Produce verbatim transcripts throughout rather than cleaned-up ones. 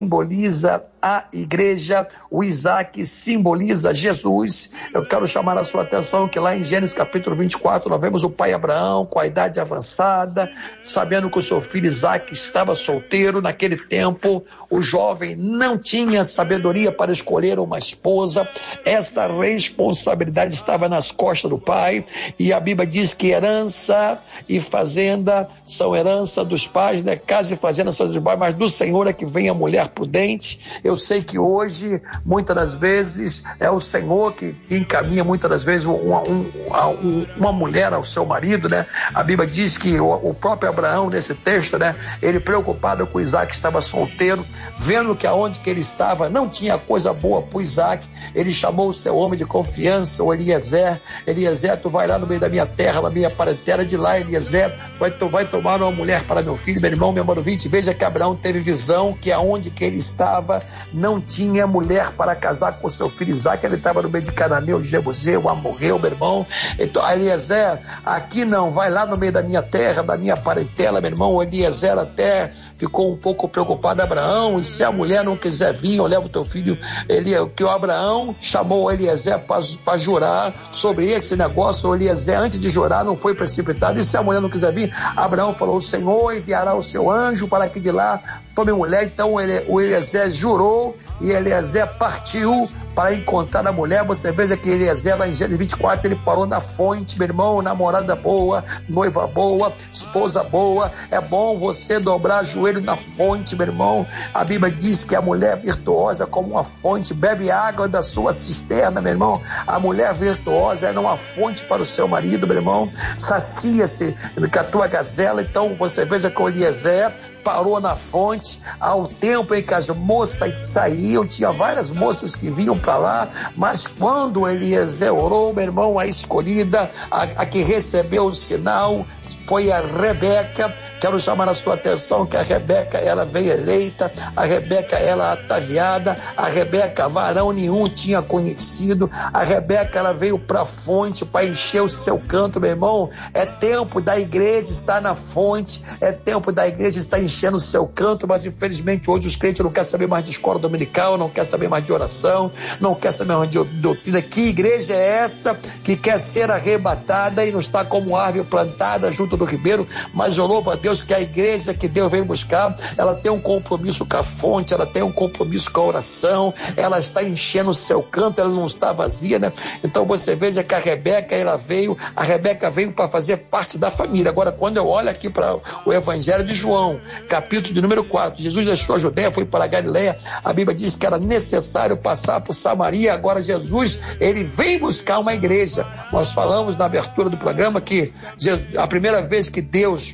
simboliza a igreja, o Isaac simboliza Jesus. Eu quero chamar a sua atenção que lá em Gênesis capítulo vinte e quatro, nós vemos o pai Abraão com a idade avançada, sabendo que o seu filho Isaac estava solteiro. Naquele tempo, o jovem não tinha sabedoria para escolher uma esposa. Essa responsabilidade estava nas costas do pai, e a Bíblia diz que herança e fazenda são herança dos pais, né? Casa e fazenda são dos pais, mas do Senhor é que vem a mulher prudente. Eu sei que hoje, muitas das vezes, é o Senhor que encaminha muitas das vezes uma, um, uma mulher ao seu marido, né? A Bíblia diz que o, o próprio Abraão, nesse texto, né? Ele preocupado com Isaac, estava solteiro, vendo que aonde que ele estava não tinha coisa boa para Isaac, ele chamou o seu homem de confiança, o Eliezer. Eliezer, tu vai lá no meio da minha terra, na minha parentela, de lá, Eliezer, vai, tu vai tomar uma mulher para meu filho. Meu irmão, meu irmão vinte, veja que Abraão teve visão que aonde que ele estava não tinha mulher para casar com seu filho Isaac. Ele estava no meio de Cananeu, de Jebuseu, Amorreu, meu irmão. Então, Eliezer, aqui não, vai lá no meio da minha terra, da minha parentela, meu irmão. Eliezer até ficou um pouco preocupado. Abraão, e se a mulher não quiser vir, eu levo teu filho. Ele, que o Abraão chamou o Eliezer para jurar sobre esse negócio. O Eliezer, antes de jurar, não foi precipitado. E se a mulher não quiser vir, Abraão falou: o Senhor enviará o seu anjo para que de lá tome mulher. Então o Eliezer jurou e Eliezer partiu para encontrar a mulher. Você veja que Eliezer, lá em Gênesis vinte e quatro, ele parou na fonte, meu irmão. Namorada boa, noiva boa, esposa boa. É bom você dobrar joelho na fonte, meu irmão. A Bíblia diz que a mulher virtuosa, como uma fonte, bebe água da sua cisterna, meu irmão. A mulher virtuosa é uma fonte para o seu marido, meu irmão. Sacia-se com a tua gazela. Então você veja que o Eliezer parou na fonte, ao tempo em que as moças saíam, tinha várias moças que vinham para lá, mas quando Eliezer orou, meu irmão, a escolhida, a, a que recebeu o sinal, foi a Rebeca. Quero chamar a sua atenção que a Rebeca, ela veio eleita, a Rebeca, ela ataviada, a Rebeca, varão nenhum tinha conhecido, a Rebeca, ela veio para a fonte para encher o seu canto, meu irmão. É tempo da igreja estar na fonte, é tempo da igreja estar enchendo o seu canto, mas infelizmente hoje os crentes não querem saber mais de escola dominical, não querem saber mais de oração, não querem saber mais de doutrina. Que igreja é essa que quer ser arrebatada e não está como árvore plantada junto do ribeiro? Mas eu louvo a Deus que a igreja que Deus vem buscar, ela tem um compromisso com a fonte, ela tem um compromisso com a oração, ela está enchendo o seu canto, ela não está vazia, né? Então você veja que a Rebeca, ela veio, a Rebeca veio para fazer parte da família. Agora, quando eu olho aqui para o Evangelho de João, capítulo de número quatro, Jesus deixou a Judeia, foi para a Galileia, a Bíblia diz que era necessário passar por Samaria. Agora Jesus, ele vem buscar uma igreja. Nós falamos na abertura do programa que a primeira vez que Deus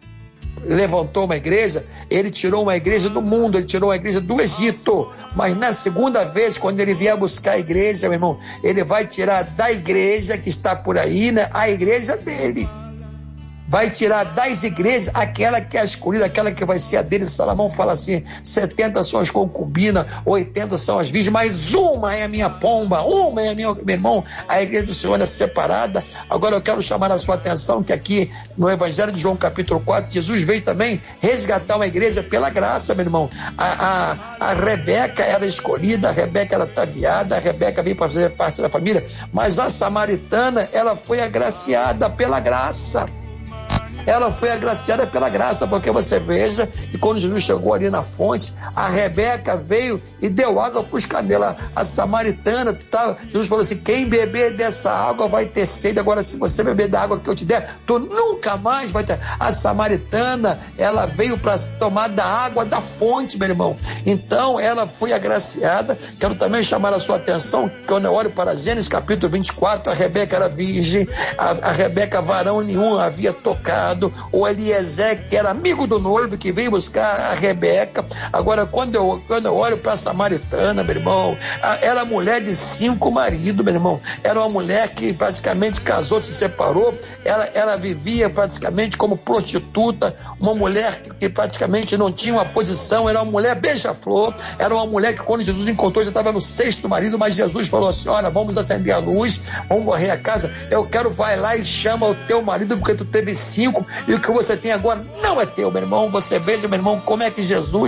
levantou uma igreja, ele tirou uma igreja do mundo, ele tirou uma igreja do Egito. Mas na segunda vez, quando ele vier buscar a igreja, meu irmão, ele vai tirar da igreja que está por aí, né, a igreja dele. Vai tirar das igrejas aquela que é a escolhida, aquela que vai ser a dele. Salomão fala assim: setenta são as concubinas, oitenta são as virgens, mas uma é a minha pomba, uma é a minha, meu irmão. A igreja do Senhor é separada. Agora eu quero chamar a sua atenção que aqui no Evangelho de João capítulo quatro, Jesus veio também resgatar uma igreja pela graça, meu irmão. A, a, a Rebeca era escolhida, a Rebeca era ataviada, a Rebeca veio para fazer parte da família, mas a samaritana, ela foi agraciada pela graça. Ela foi agraciada pela graça, porque você veja que quando Jesus chegou ali na fonte, a Rebeca veio e deu água para os camelos. A samaritana, tá, Jesus falou assim: quem beber dessa água vai ter sede. Agora, se você beber da água que eu te der, tu nunca mais vai ter. A samaritana, ela veio para tomar da água da fonte, meu irmão. Então, ela foi agraciada. Quero também chamar a sua atenção, quando eu olho para Gênesis capítulo vinte e quatro, a Rebeca era virgem, a, a Rebeca, varão nenhum havia tocado. O Eliezer, que era amigo do noivo, que veio buscar a Rebeca. Agora, quando eu, quando eu olho para a samaritana, meu irmão, a, era mulher de cinco maridos, meu irmão. Era uma mulher que praticamente casou, se separou. Ela, ela vivia praticamente como prostituta, uma mulher que, que praticamente não tinha uma posição. Era uma mulher beija-flor. Era uma mulher que, quando Jesus encontrou, já estava no sexto marido. Mas Jesus falou assim: olha, vamos acender a luz, vamos varrer a casa. Eu quero, vai lá e chama o teu marido, porque tu teve cinco, e o que você tem agora não é teu, meu irmão. Você veja, meu irmão, como é que Jesus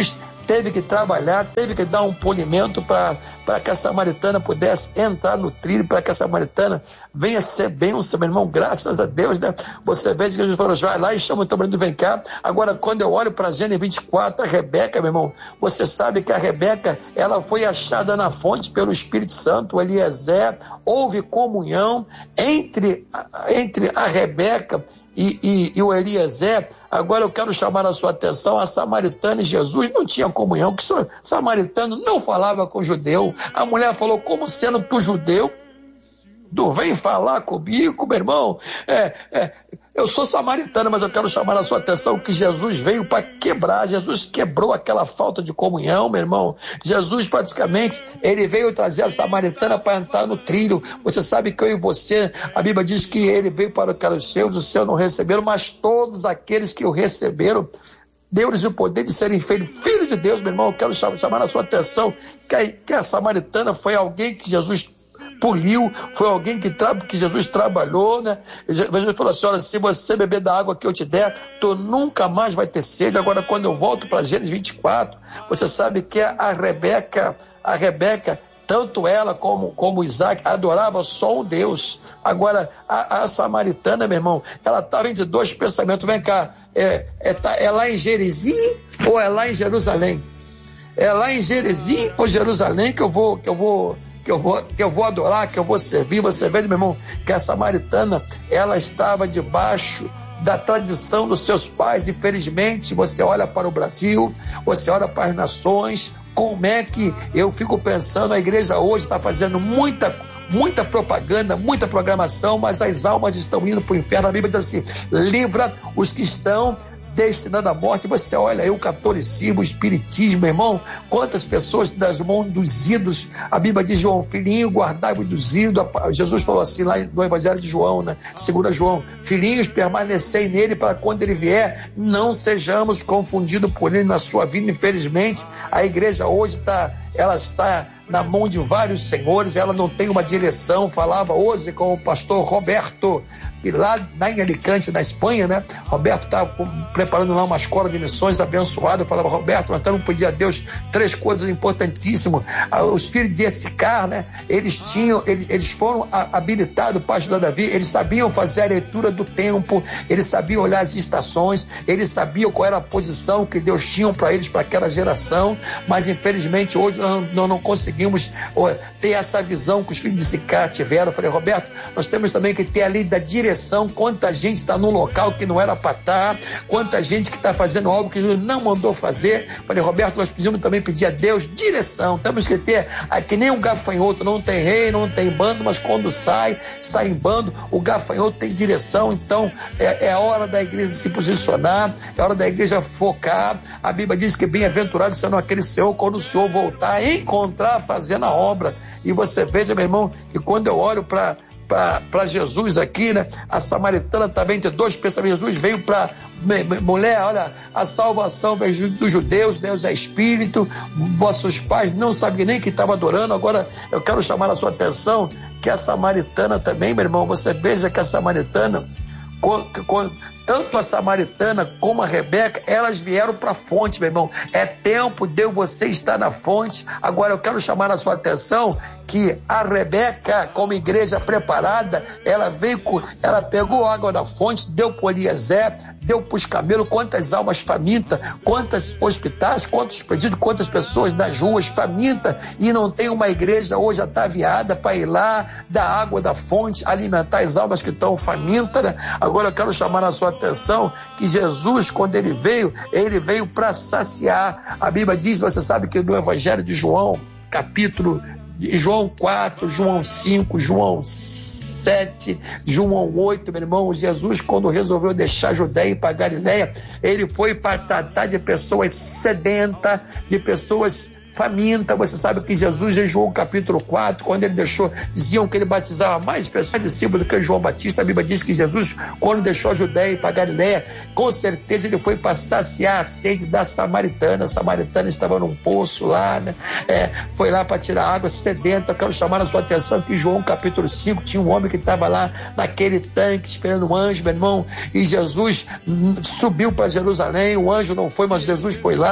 teve que trabalhar, teve que dar um polimento para que a samaritana pudesse entrar no trilho, para que a samaritana venha ser bênção, meu irmão, graças a Deus, né? Você vê que Jesus falou, vai lá e chama o teu marido, vem cá. Agora, quando eu olho para Gênesis vinte e quatro, a Rebeca, meu irmão, você sabe que a Rebeca, ela foi achada na fonte pelo Espírito Santo, o Eliezer, houve comunhão entre, entre a Rebeca E, e, e o Eliezer. Agora eu quero chamar a sua atenção, a samaritana e Jesus não tinham comunhão, que o samaritano não falava com o judeu. A mulher falou, como sendo tu judeu, tu vem falar comigo, meu irmão? É, é, eu sou samaritano, mas eu quero chamar a sua atenção que Jesus veio para quebrar, Jesus quebrou aquela falta de comunhão, meu irmão. Jesus praticamente, ele veio trazer a samaritana para entrar no trilho. Você sabe que eu e você, a Bíblia diz que ele veio para os seus, os seus não receberam, mas todos aqueles que o receberam, deu-lhes o poder de serem feitos filhos de Deus, meu irmão. Eu quero chamar a sua atenção que a, que a samaritana foi alguém que Jesus poliu, foi alguém que, tra... que Jesus trabalhou, né? Jesus falou assim, olha, se você beber da água que eu te der, tu nunca mais vai ter sede. Agora, quando eu volto para Gênesis vinte e quatro, você sabe que a Rebeca, a Rebeca, tanto ela como, como Isaac, adorava só um Deus. Agora, a, a samaritana, meu irmão, ela estava entre dois pensamentos. Vem cá, é, é, tá, é lá em Gerizim ou é lá em Jerusalém? É lá em Gerizim ou Jerusalém que eu vou... Que eu vou Que eu, vou, que eu vou adorar, que eu vou servir. Você vê, meu irmão, que a samaritana, ela estava debaixo da tradição dos seus pais. Infelizmente, você olha para o Brasil, você olha para as nações, como é que eu fico pensando, a igreja hoje está fazendo muita, muita propaganda, muita programação, mas as almas estão indo para o inferno. A Bíblia diz assim, livra os que estão destinado à morte. Você olha aí o catolicismo, o espiritismo, meu irmão, quantas pessoas das mãos dos ídolos. A Bíblia diz, João, filhinho, guardai-vos dos ídolos. Jesus falou assim lá no Evangelho de João, né? Segura João, filhinhos, permanecei nele para quando ele vier, não sejamos confundidos por ele na sua vida. Infelizmente, a igreja hoje está, ela está na mão de vários senhores, ela não tem uma direção. Falava hoje com o pastor Roberto, que lá, lá em Alicante, na Espanha, né? Roberto estava preparando lá uma escola de missões abençoada. Eu falava, Roberto, nós estamos pedindo a Deus três coisas importantíssimas. Os filhos de Essicar, né? Eles tinham, eles, eles foram habilitados para ajudar Davi, eles sabiam fazer a leitura do tempo, eles sabiam olhar as estações, eles sabiam qual era a posição que Deus tinha para eles, para aquela geração, mas infelizmente hoje nós não, não conseguimos ó, ter essa visão que os filhos de Essicar tiveram. Eu falei, Roberto, nós temos também que ter a lei da direção. Quanta gente está num local que não era para estar, quanta gente que está fazendo algo que Deus não mandou fazer. Falei, Roberto, nós precisamos também pedir a Deus direção. Temos que ter, que nem um gafanhoto, não tem rei, não tem bando, mas quando sai, sai em bando. O gafanhoto tem direção. Então é, é a hora da igreja se posicionar, é a hora da igreja focar. A Bíblia diz que bem-aventurados serão aquele Senhor quando o Senhor voltar, encontrar fazendo a obra. E você veja, meu irmão, que quando eu olho para para Jesus aqui, né? A samaritana também tem dois pensamentos. Jesus veio para mulher, olha, a salvação veio dos judeus, Deus é espírito, vossos pais não sabiam nem que estavam adorando. Agora eu quero chamar a sua atenção que a samaritana também, meu irmão, você veja que a samaritana, com, com, tanto a samaritana como a Rebeca, elas vieram para a fonte, meu irmão. É tempo de você estar na fonte. Agora eu quero chamar a sua atenção que a Rebeca, como igreja preparada, ela veio, ela pegou água da fonte, deu para o Eliezer, deu para os camelos. Quantas almas famintas, quantos hospitais, quantos pedidos, quantas pessoas nas ruas famintas, e não tem uma igreja hoje ataviada para ir lá, dar água da fonte, alimentar as almas que estão famintas, né? Agora eu quero chamar a sua atenção que Jesus, quando ele veio, ele veio para saciar. A Bíblia diz, você sabe que no Evangelho de João, capítulo João quatro, João cinco, João sete, João oito, meu irmão, Jesus, quando resolveu deixar a Judéia e ir para Galiléia, ele foi para tratar de pessoas sedentas, de pessoas faminta. Você sabe que Jesus, em João capítulo quatro, quando ele deixou, diziam que ele batizava mais pessoas discípulos do que João Batista. A Bíblia diz que Jesus, quando deixou a Judéia e para Galiléia, com certeza ele foi para saciar a sede da samaritana. A samaritana estava num poço lá, né? É, foi lá para tirar água sedenta. Eu quero chamar a sua atenção que João capítulo cinco tinha um homem que estava lá naquele tanque esperando um anjo, meu irmão, e Jesus subiu para Jerusalém. O anjo não foi, mas Jesus foi lá.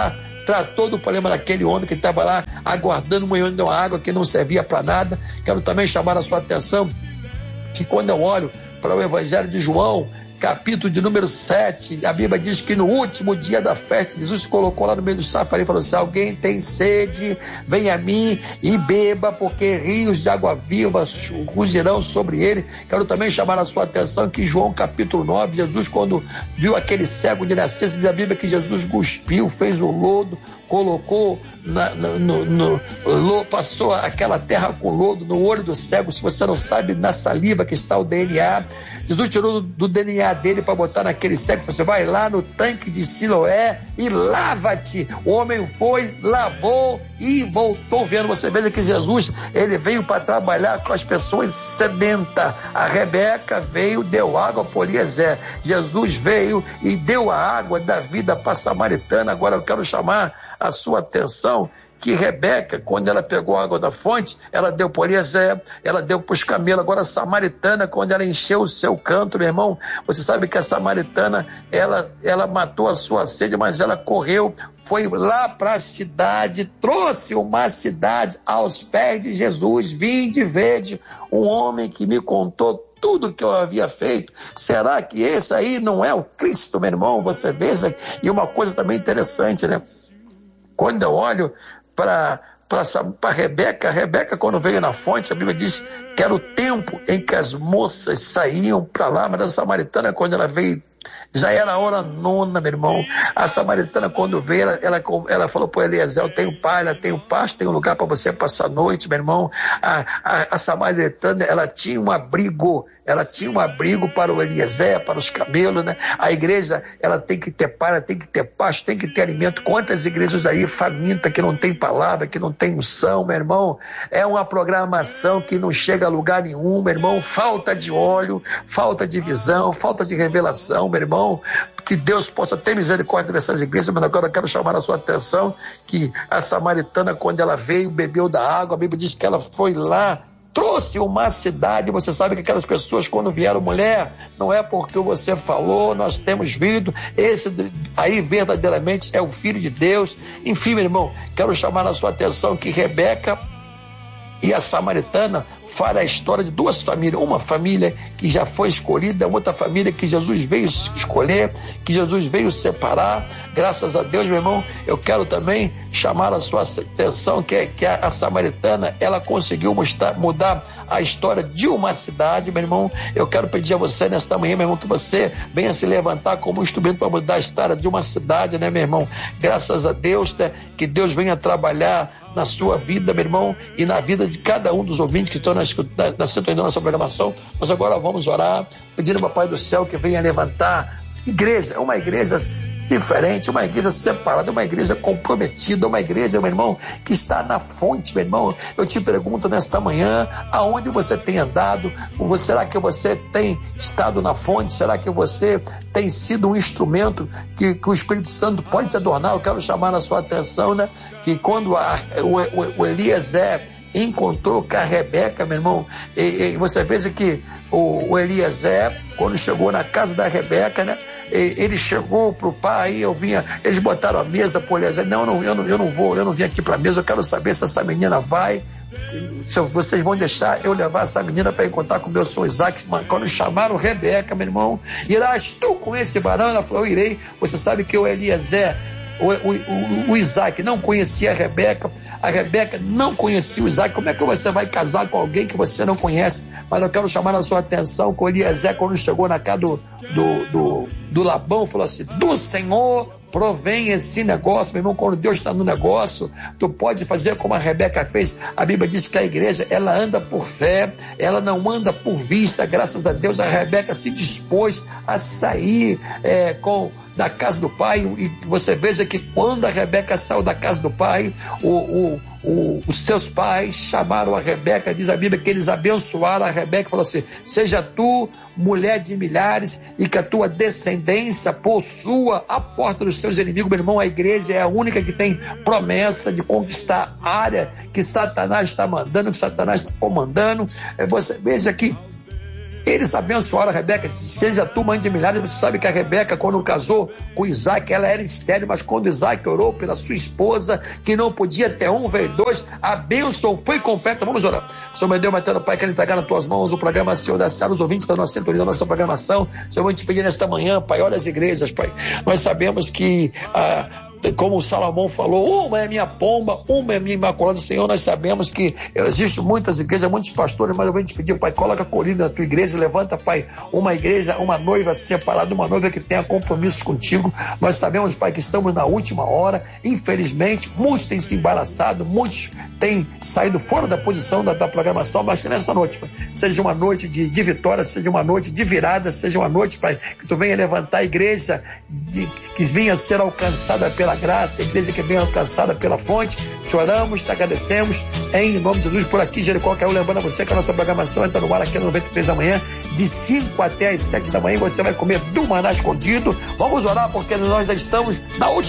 tratou do problema daquele homem que estava lá aguardando uma de uma água que não servia para nada. Quero também chamar a sua atenção que quando eu olho para o Evangelho de João, capítulo de número sete, a Bíblia diz que no último dia da festa, Jesus se colocou lá no meio do chafariz e falou assim: alguém tem sede, vem a mim e beba, porque rios de água viva rugirão sobre ele. Quero também chamar a sua atenção que João capítulo nove, Jesus quando viu aquele cego de nascença, diz a Bíblia que Jesus cuspiu, fez o lodo, colocou na, no, no, no, no, passou aquela terra com lodo no olho do cego. Se você não sabe, na saliva que está o D N A, Jesus tirou do, do D N A dele para botar naquele cego. Você vai lá no tanque de Siloé e lava-te. O homem foi, lavou e voltou vendo. Você veja que Jesus, ele veio para trabalhar com as pessoas sedentas. A Rebeca veio, deu água por Eliezer. Jesus veio e deu a água da vida para a samaritana. Agora eu quero chamar a sua atenção que Rebeca, quando ela pegou a água da fonte, ela deu por Eliezer, ela deu para os camelos. Agora a samaritana, quando ela encheu o seu canto, meu irmão, você sabe que a samaritana, ela, ela matou a sua sede, mas ela correu, foi lá para a cidade, trouxe uma cidade aos pés de Jesus. Vinde, vede um homem que me contou tudo que eu havia feito. Será que esse aí não é o Cristo, meu irmão? Você veja, e uma coisa também interessante, né? Quando eu olho para para Rebeca, Rebeca quando veio na fonte, a Bíblia diz que era o tempo em que as moças saíam para lá, mas a samaritana, quando ela veio, já era a hora nona, meu irmão. A samaritana, quando veio, ela, ela, ela falou para Eliezer: eu tenho palha, tenho pasto, tenho lugar para você passar a noite, meu irmão. A, a, a samaritana, ela tinha um abrigo, ela tinha um abrigo para o Eliezer, para os camelos, né? A igreja, ela tem que ter palha, tem que ter pasto, tem que ter alimento. Quantas igrejas aí famintas, que não tem palavra, que não tem unção, meu irmão? É uma programação que não chega a lugar nenhum, meu irmão. Falta de óleo, falta de visão, falta de revelação, meu irmão. Que Deus possa ter misericórdia dessas igrejas. Mas agora eu quero chamar a sua atenção que a samaritana, quando ela veio, bebeu da água, a Bíblia diz que ela foi lá, trouxe uma cidade. Você sabe que aquelas pessoas, quando vieram: mulher, não é porque você falou, nós temos vindo, esse aí verdadeiramente é o Filho de Deus. Enfim, meu irmão, quero chamar a sua atenção que Rebeca e a samaritana fala a história de duas famílias, uma família que já foi escolhida, outra família que Jesus veio escolher, que Jesus veio separar. Graças a Deus, meu irmão, eu quero também chamar a sua atenção que, que a, a samaritana, ela conseguiu mostrar, mudar a história de uma cidade, meu irmão. Eu quero pedir a você nesta manhã, meu irmão, que você venha se levantar como um instrumento para mudar a história de uma cidade, né, meu irmão? Graças a Deus, né, que Deus venha trabalhar na sua vida, meu irmão, e na vida de cada um dos ouvintes que estão na, na, na sintonia da nossa programação. Nós agora vamos orar, pedindo ao Papai do Céu que venha levantar igreja, uma igreja diferente, uma igreja separada, uma igreja comprometida, uma igreja, meu irmão, que está na fonte, meu irmão. Eu te pergunto nesta manhã, aonde você tem andado? Será que você tem estado na fonte? Será que você tem sido um instrumento que, que o Espírito Santo pode te adornar? Eu quero chamar a sua atenção, né, que quando a, o, o, o Eliezer encontrou com a Rebeca, meu irmão, e, e você veja que o, o Eliezer, quando chegou na casa da Rebeca, né, e, ele chegou pro pai, eu vinha, eles botaram a mesa pro Eliezer: não, não, eu não, eu não vou, eu não vim aqui pra mesa, eu quero saber se essa menina vai, se vocês vão deixar eu levar essa menina para encontrar com o meu senhor Isaac. Quando chamaram Rebeca, meu irmão, irás tu com esse varão? Ela falou: eu irei. Você sabe que o Eliezer, o, o, o, o Isaac não conhecia a Rebeca, a Rebeca não conhecia o Isaac. Como é que você vai casar com alguém que você não conhece? Mas eu quero chamar a sua atenção que o Eliezer, quando chegou na casa do, do, do, do Labão, falou assim: do Senhor provém esse negócio, meu irmão. Quando Deus está no negócio, tu pode fazer como a Rebeca fez. A Bíblia diz que a igreja, ela anda por fé, ela não anda por vista. Graças a Deus, a Rebeca se dispôs a sair é, com da casa do pai, e você veja que quando a Rebeca saiu da casa do pai, o, o, o, os seus pais chamaram a Rebeca, diz a Bíblia que eles abençoaram a Rebeca e falou assim: seja tu mulher de milhares e que a tua descendência possua a porta dos seus inimigos. Meu irmão, a igreja é a única que tem promessa de conquistar a área que Satanás está mandando, que Satanás está comandando. Você veja que Eles abençoaram a Rebeca. Seja tu mãe de milhares, você sabe que a Rebeca, quando casou com Isaac, ela era estéril, mas quando Isaac orou pela sua esposa, que não podia ter um, veio dois, a bênção foi completa. Vamos orar. Senhor, meu Deus, Matando, Pai, quero entregar nas tuas mãos o programa, Senhor, da Senhora, os ouvintes da nossa sintonia, da nossa programação. Senhor, vou te pedir nesta manhã, Pai, olha as igrejas, Pai. Nós sabemos que ah, como o Salomão falou, uma é minha pomba, uma é minha imaculada. Senhor, nós sabemos que existem muitas igrejas, muitos pastores, mas eu vou te pedir, Pai, coloca a colina na tua igreja, levanta, Pai, uma igreja, uma noiva separada, uma noiva que tenha compromissos contigo. Nós sabemos, Pai, que estamos na última hora, infelizmente, muitos têm se embaraçado, muitos têm saído fora da posição da, da programação, mas que nessa noite, Pai, seja uma noite de, de vitória, seja uma noite de virada, seja uma noite, Pai, que tu venha levantar a igreja de, que venha ser alcançada pela graça, a igreja que venha alcançada pela fonte. Te oramos, te agradecemos em nome de Jesus. Por aqui, Jericó, quero lembrando a você que a nossa programação entra no ar aqui no noventa e três da manhã, de cinco até as sete da manhã. Você vai comer do maná escondido. Vamos orar, porque nós já estamos na última